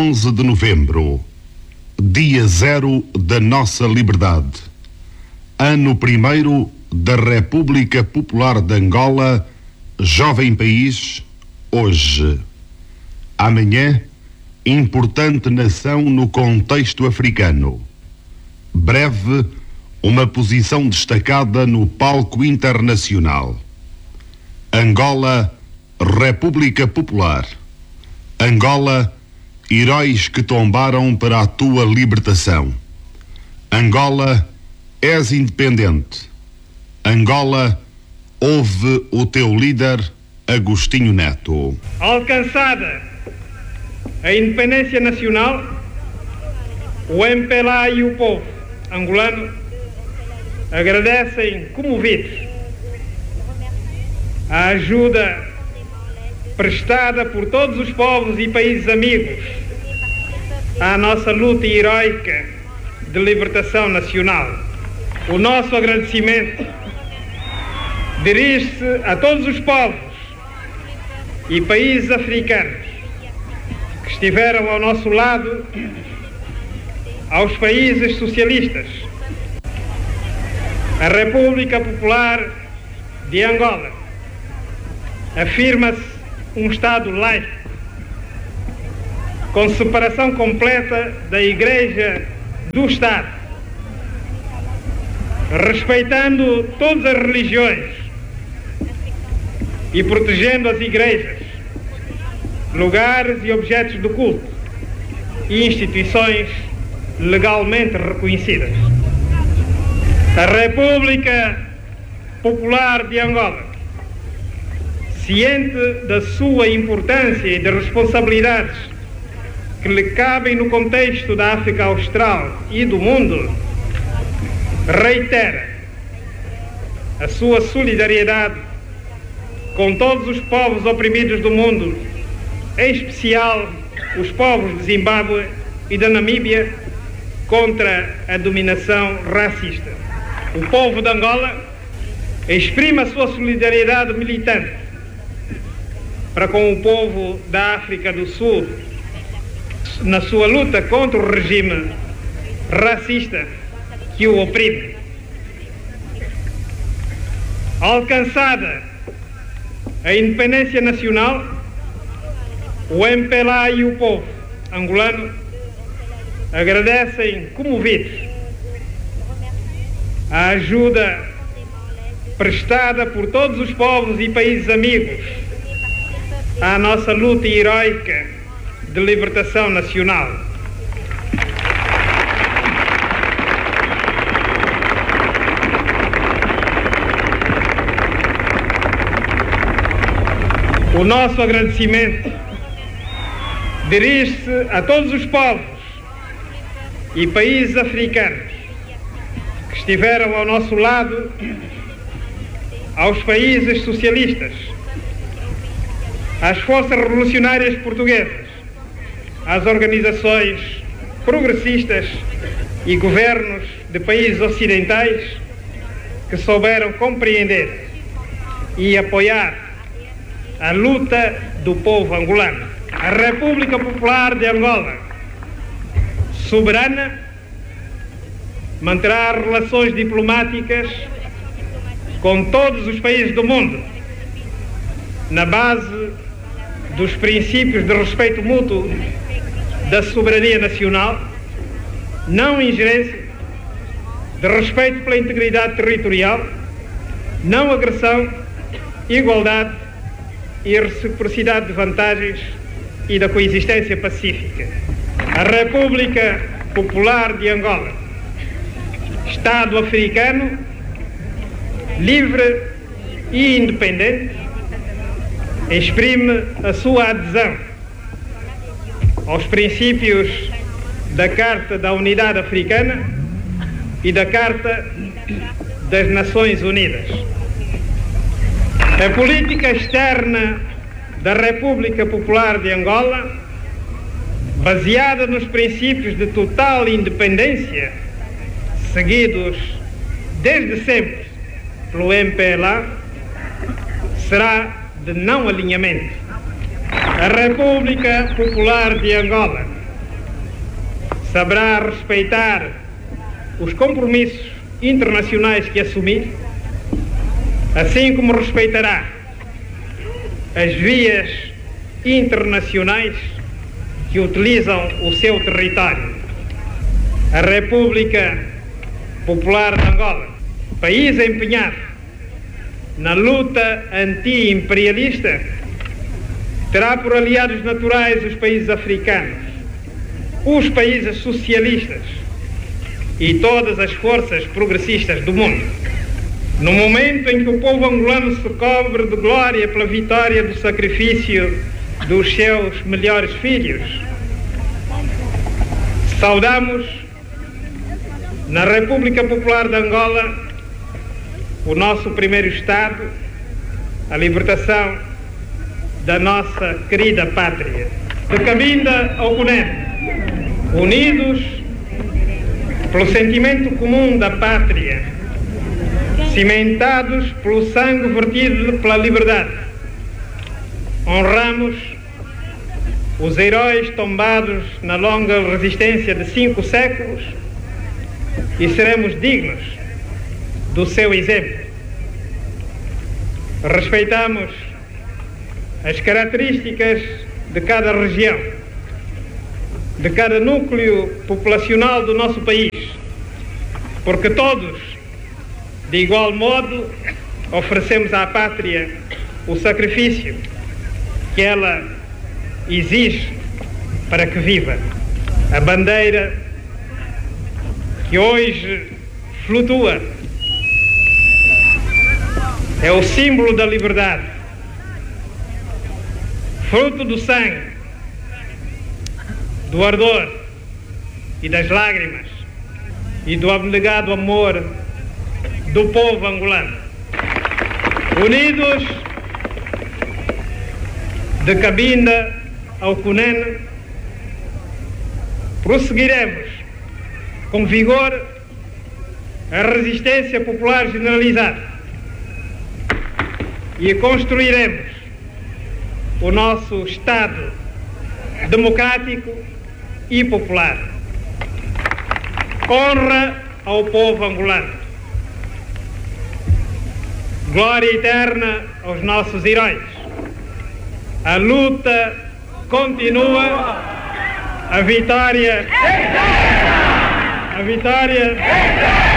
11 de novembro, dia zero da nossa liberdade, ano primeiro da República Popular de Angola, jovem país, hoje. Amanhã, importante nação no contexto africano. Breve, uma posição destacada no palco internacional. Angola, República Popular. Angola, heróis que tombaram para a tua libertação. Angola, és independente. Angola, ouve o teu líder, Agostinho Neto. Alcançada a independência nacional, o MPLA e o povo angolano agradecem comovidos a ajuda prestada por todos os povos e países amigos à nossa luta heroica de libertação nacional. O nosso agradecimento dirige-se a todos os povos e países africanos que estiveram ao nosso lado, aos países socialistas. A República Popular de Angola afirma-se um Estado laico, com separação completa da Igreja do Estado, respeitando todas as religiões e protegendo as igrejas, lugares e objetos de culto e instituições legalmente reconhecidas. A República Popular de Angola, ciente da sua importância e das responsabilidades que lhe cabem no contexto da África Austral e do mundo, reitera a sua solidariedade com todos os povos oprimidos do mundo, em especial os povos de Zimbábue e da Namíbia, contra a dominação racista. O povo de Angola exprime a sua solidariedade militante para com o povo da África do Sul na sua luta contra o regime racista que o oprime. Alcançada a independência nacional, o MPLA e o povo angolano agradecem comovidos a ajuda prestada por todos os povos e países amigos à nossa luta heroica de libertação nacional. O nosso agradecimento dirige-se a todos os povos e países africanos que estiveram ao nosso lado, aos países socialistas, às forças revolucionárias portuguesas, às organizações progressistas e governos de países ocidentais que souberam compreender e apoiar a luta do povo angolano. A República Popular de Angola, soberana, manterá relações diplomáticas com todos os países do mundo, na base dos princípios de respeito mútuo, da soberania nacional, não ingerência, de respeito pela integridade territorial, não agressão, igualdade e reciprocidade de vantagens e da coexistência pacífica. A República Popular de Angola, Estado africano, livre e independente, exprime a sua adesão aos princípios da Carta da Unidade Africana e da Carta das Nações Unidas. A política externa da República Popular de Angola, baseada nos princípios de total independência, seguidos desde sempre pelo MPLA, será de não alinhamento. A República Popular de Angola saberá respeitar os compromissos internacionais que assumir, assim como respeitará as vias internacionais que utilizam o seu território. A República Popular de Angola, país empenhado na luta anti-imperialista, terá por aliados naturais os países africanos, os países socialistas e todas as forças progressistas do mundo. No momento em que o povo angolano se cobre de glória pela vitória do sacrifício dos seus melhores filhos, saudamos na República Popular de Angola o nosso primeiro Estado, a libertação da nossa querida pátria. De Cabinda ao Cunene, unidos pelo sentimento comum da pátria, cimentados pelo sangue vertido pela liberdade, honramos os heróis tombados na longa resistência de 5 séculos e seremos dignos do seu exemplo. Respeitamos as características de cada região, de cada núcleo populacional do nosso país, porque todos, de igual modo, oferecemos à pátria o sacrifício que ela exige para que viva. A bandeira que hoje flutua é o símbolo da liberdade, fruto do sangue, do ardor e das lágrimas e do abnegado amor do povo angolano. Unidos de Cabinda ao Cunene, prosseguiremos com vigor a resistência popular generalizada e construiremos o nosso Estado democrático e popular. Honra ao povo angolano. Glória eterna aos nossos heróis. A luta continua. A vitória. A vitória.